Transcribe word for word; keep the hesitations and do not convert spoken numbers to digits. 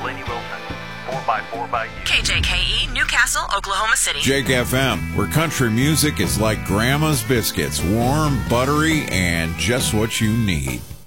Laney Wilson. four by four by you. K J K E, Newcastle, Oklahoma City. Jake F M, where country music is like grandma's biscuits, warm, buttery, and just what you need.